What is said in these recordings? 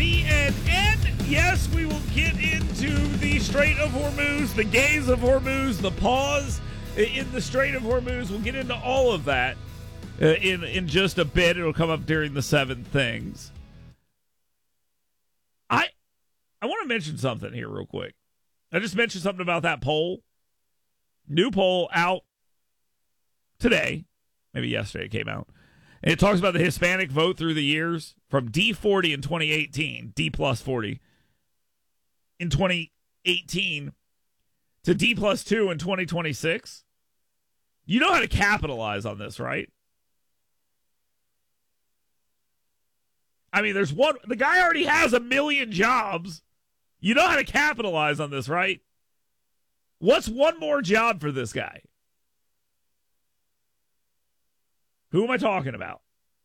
CNN. Yes, we will get into the Strait of Hormuz, the gaze of Hormuz, the pause in the Strait of Hormuz. We'll get into all of that in just a bit. It'll come up during the 7 things. I want to mention something here real quick. I just mentioned something about that poll. New poll out today. Maybe yesterday it came out. And it talks about the Hispanic vote through the years from D40 in 2018, D plus 40 in 2018 to D plus 2 in 2026. You know how to capitalize on this, right? I mean, the guy already has 1 million jobs. You know how to capitalize on this, right? What's one more job for this guy? Who am I talking about?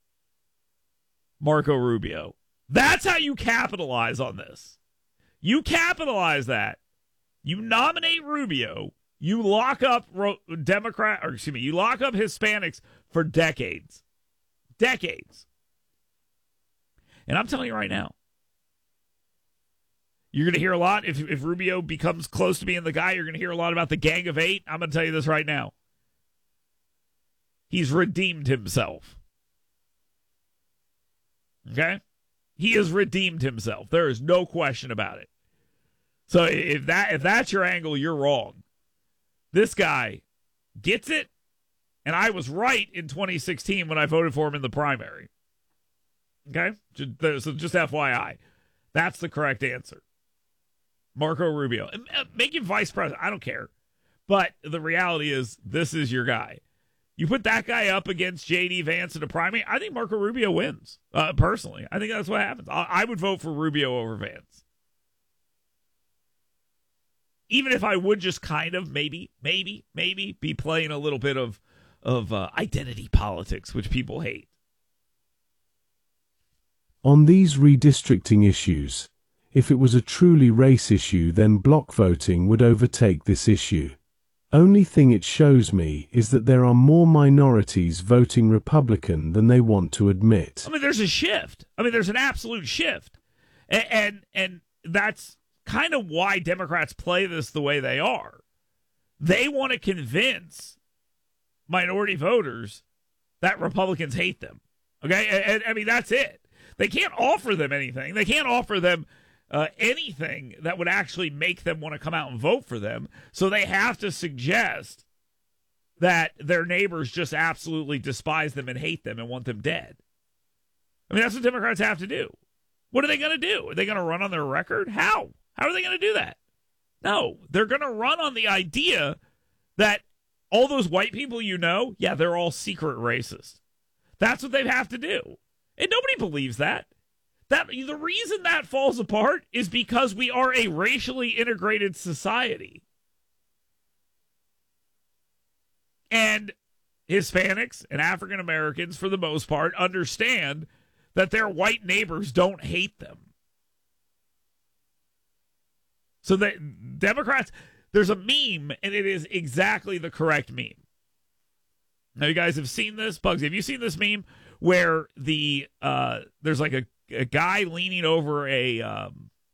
Marco Rubio. That's how you capitalize on this. You capitalize that. You nominate Rubio. You lock up you lock up Hispanics for decades. Decades. And I'm telling you right now, you're going to hear a lot. If Rubio becomes close to being the guy, you're going to hear a lot about the Gang of Eight. I'm going to tell you this right now. He's redeemed himself. Okay? He has redeemed himself. There is no question about it. So if that's your angle, you're wrong. This guy gets it, and I was right in 2016 when I voted for him in the primary. Okay? So just FYI. That's the correct answer. Marco Rubio. Make him vice president. I don't care. But the reality is, this is your guy. You put that guy up against J.D. Vance in a primary, I think Marco Rubio wins. Personally, I think that's what happens. I would vote for Rubio over Vance. Even if I would just kind of maybe be playing a little bit of identity politics, which people hate. On these redistricting issues, if it was a truly race issue, then block voting would overtake this issue. Only thing it shows me is that there are more minorities voting Republican than they want to admit. I mean, there's a shift. I mean, there's an absolute shift. And that's kind of why Democrats play this the way they are. They want to convince minority voters that Republicans hate them. Okay? And I mean, that's it. They can't offer them anything. They can't offer them anything that would actually make them want to come out and vote for them. So they have to suggest that their neighbors just absolutely despise them and hate them and want them dead. I mean, that's what Democrats have to do. What are they going to do? Are they going to run on their record? How? How are they going to do that? No, they're going to run on the idea that all those white people yeah, they're all secret racist. That's what they have to do. And nobody believes that. The reason that falls apart is because we are a racially integrated society. And Hispanics and African Americans, for the most part, understand that their white neighbors don't hate them. So that Democrats, there's a meme, and it is exactly the correct meme. Now, you guys have seen this. Bugsy, have you seen this meme where there's like a guy leaning over a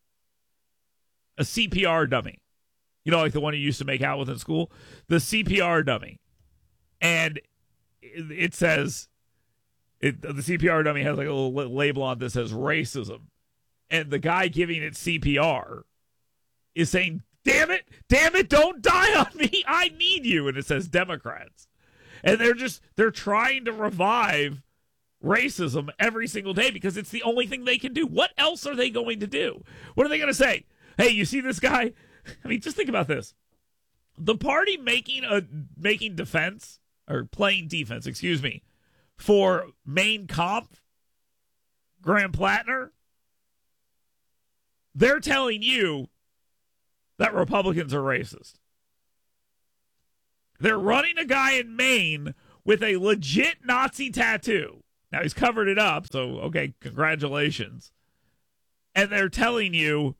CPR dummy? You know, like the one you used to make out with in school? The CPR dummy. And it says, the CPR dummy has like a little label on that says racism. And the guy giving it CPR is saying, damn it, don't die on me. I need you. And it says Democrats. And they're trying to revive racism every single day because it's the only thing they can do. What else are they going to do? What are they going to say? Hey, you see this guy? I mean, just think about this. The party making defense, or playing defense, for Mein Kampf, Graham Plattner, they're telling you that Republicans are racist. They're running a guy in Maine with a legit Nazi tattoo. Now, he's covered it up, so, okay, congratulations. And they're telling you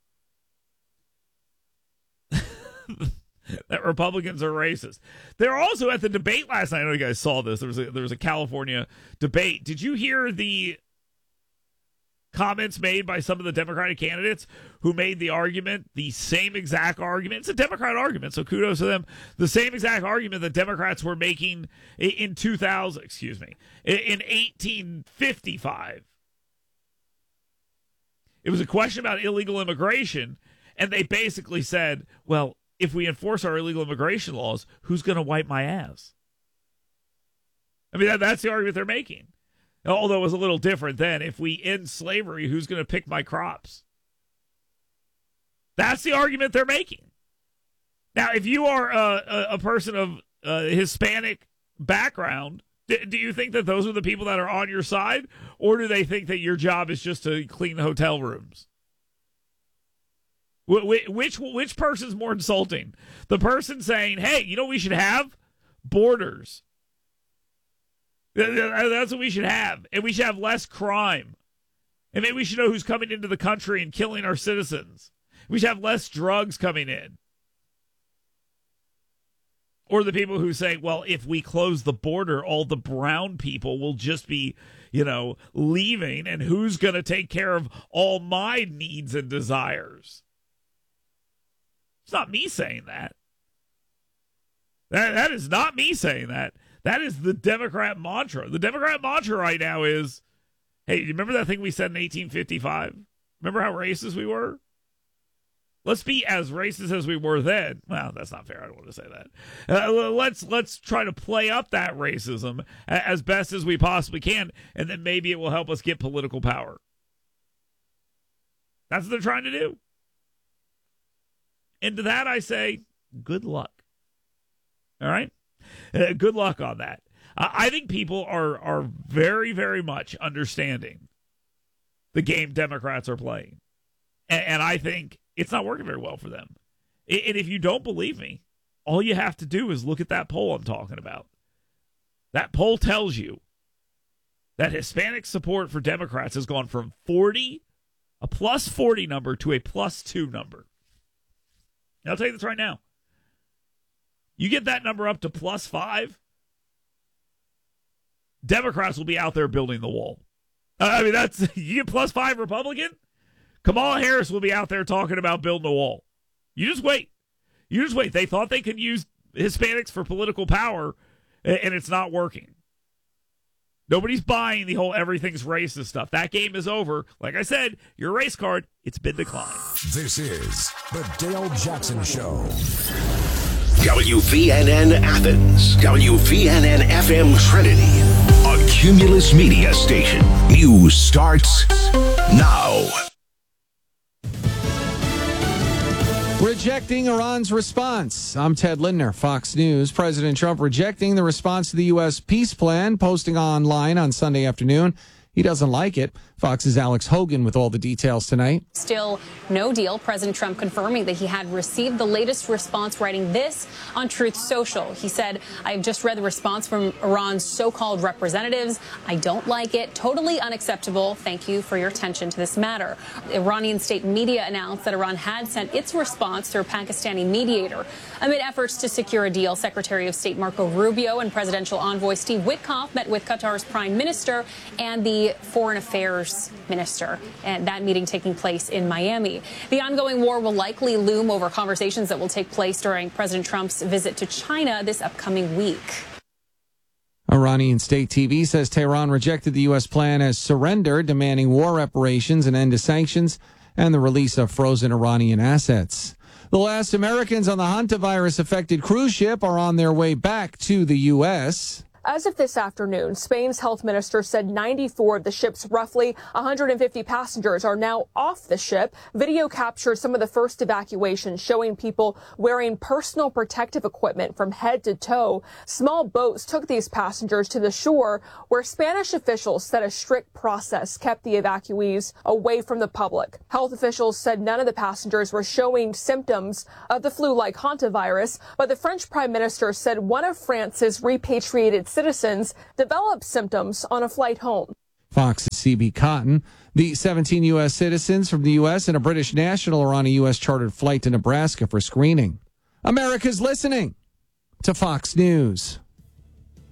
that Republicans are racist. They're also at the debate last night. I know you guys saw this. There was a California debate. Did you hear the comments made by some of the Democratic candidates who made the argument, the same exact argument. It's a Democrat argument, so kudos to them. The same exact argument that Democrats were making in 1855. It was a question about illegal immigration, and they basically said, well, if we enforce our illegal immigration laws, who's going to wipe my ass? I mean, that's the argument they're making. Although it was a little different then. If we end slavery, who's going to pick my crops? That's the argument they're making. Now, if you are a person of Hispanic background, do you think that those are the people that are on your side? Or do they think that your job is just to clean the hotel rooms? Which person's more insulting? The person saying, hey, you know what we should have? Borders. That's what we should have. And we should have less crime. And maybe we should know who's coming into the country and killing our citizens. We should have less drugs coming in. Or the people who say, well, if we close the border, all the brown people will just be, leaving. And who's going to take care of all my needs and desires? It's not me saying that. That is not me saying that. That is the Democrat mantra. The Democrat mantra right now is, hey, you remember that thing we said in 1855? Remember how racist we were? Let's be as racist as we were then. Well, that's not fair. I don't want to say that. Let's try to play up that racism as best as we possibly can, and then maybe it will help us get political power. That's what they're trying to do. And to that I say, good luck. All right? Good luck on that. I think people are very, very much understanding the game Democrats are playing. And I think it's not working very well for them. And if you don't believe me, all you have to do is look at that poll I'm talking about. That poll tells you that Hispanic support for Democrats has gone from 40, a plus 40 number, to a plus 2 number. And I'll tell you this right now. You get that number up to plus 5, Democrats will be out there building the wall. That's, you get plus 5 Republican, Kamala Harris will be out there talking about building a wall. You just wait. They thought they could use Hispanics for political power, and it's not working. Nobody's buying the whole everything's racist stuff. That game is over. Like I said, your race card, it's been declined. This is the Dale Jackson Show. WVNN Athens, WVNN FM Trinity, a Cumulus Media station. News starts now. Rejecting Iran's response. I'm Ted Lindner, Fox News. President Trump rejecting the response to the U.S. peace plan, posting online on Sunday afternoon. He doesn't like it. Fox's Alex Hogan with all the details tonight. Still no deal. President Trump confirming that he had received the latest response, writing this on Truth Social. He said, I have just read the response from Iran's so-called representatives. I don't like it. Totally unacceptable. Thank you for your attention to this matter. Iranian state media announced that Iran had sent its response through a Pakistani mediator. Amid efforts to secure a deal, Secretary of State Marco Rubio and Presidential Envoy Steve Witkoff met with Qatar's Prime Minister and the Foreign Affairs Minister, and that meeting taking place in Miami. The ongoing war will likely loom over conversations that will take place during President Trump's visit to China this upcoming week. Iranian state TV says Tehran rejected the U.S. plan as surrender, demanding war reparations, an end to sanctions, and the release of frozen Iranian assets. The last Americans on the hantavirus-affected cruise ship are on their way back to the U.S. As of this afternoon, Spain's health minister said 94 of the ship's roughly 150 passengers are now off the ship. Video captured some of the first evacuations, showing people wearing personal protective equipment from head to toe. Small boats took these passengers to the shore, where Spanish officials said a strict process kept the evacuees away from the public. Health officials said none of the passengers were showing symptoms of the flu-like hantavirus, but the French prime minister said one of France's repatriated citizens developed symptoms on a flight home. Fox's CB Cotton. The 17 U.S. citizens from the U.S. and a British national are on a U.S. chartered flight to Nebraska for screening. America's listening to Fox News.